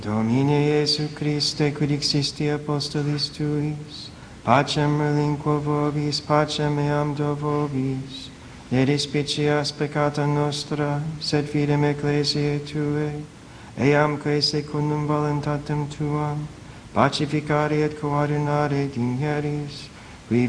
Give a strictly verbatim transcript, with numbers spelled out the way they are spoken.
Domine Iesu Christe, quid existi apostolis tuis, pacem relinquo vobis, pacem eam do vobis, ne despicias peccata nostra, sed fidem ecclesiae Tuae, eam quae secundum voluntatem Tuam, pacificare et coordinare digneris,